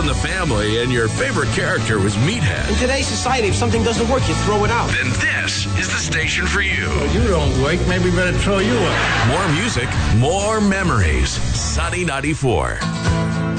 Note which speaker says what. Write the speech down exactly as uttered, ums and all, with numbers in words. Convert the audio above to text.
Speaker 1: in the Family and your favorite character was Meathead,
Speaker 2: In today's society, if something doesn't work, you throw it out.
Speaker 1: then this is the station for you.
Speaker 3: Well, you don't work. Maybe better throw you out.
Speaker 1: More music, more memories. Sunny ninety-four.